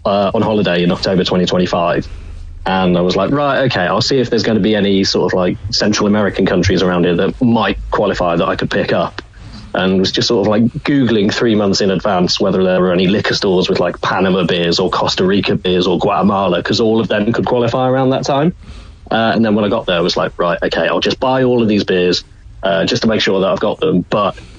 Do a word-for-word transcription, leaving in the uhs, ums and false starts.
uh, on holiday in October twenty twenty-five. And I was like, right, okay, I'll see if there's going to be any sort of like Central American countries around here that might qualify that I could pick up. And was just sort of like Googling three months in advance whether there were any liquor stores with like Panama beers or Costa Rica beers or Guatemala, because all of them could qualify around that time. Uh, and then when I got there, I was like, right, okay, I'll just buy all of these beers uh, just to make sure that I've got them. But